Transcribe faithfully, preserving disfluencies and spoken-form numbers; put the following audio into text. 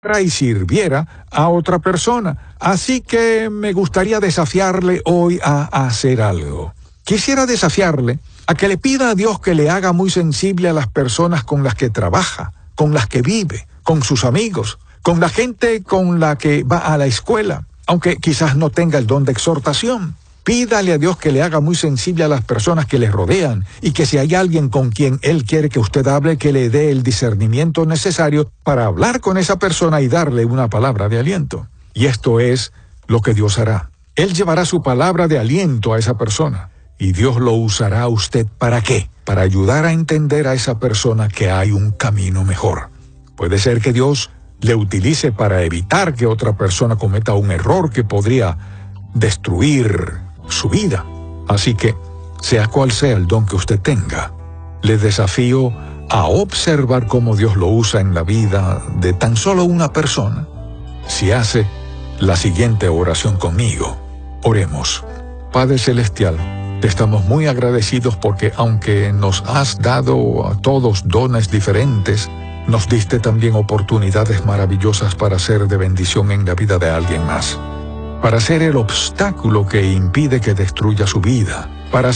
y sirviera a otra persona. Así que me gustaría desafiarle hoy a hacer algo. Quisiera desafiarle a que le pida a Dios que le haga muy sensible a las personas con las que trabaja, con las que vive, con sus amigos, con la gente con la que va a la escuela, aunque quizás no tenga el don de exhortación. Pídale a Dios que le haga muy sensible a las personas que le rodean y que si hay alguien con quien Él quiere que usted hable, que le dé el discernimiento necesario para hablar con esa persona y darle una palabra de aliento. Y esto es lo que Dios hará. Él llevará su palabra de aliento a esa persona y Dios lo usará a usted ¿para qué? Para ayudar a entender a esa persona que hay un camino mejor. Puede ser que Dios le utilice para evitar que otra persona cometa un error que podría destruir su vida. Así que, sea cual sea el don que usted tenga, le desafío a observar cómo Dios lo usa en la vida de tan solo una persona. Si hace la siguiente oración conmigo, oremos. Padre Celestial, te estamos muy agradecidos porque aunque nos has dado a todos dones diferentes, nos diste también oportunidades maravillosas para ser de bendición en la vida de alguien más, para ser el obstáculo que impide que destruya su vida, para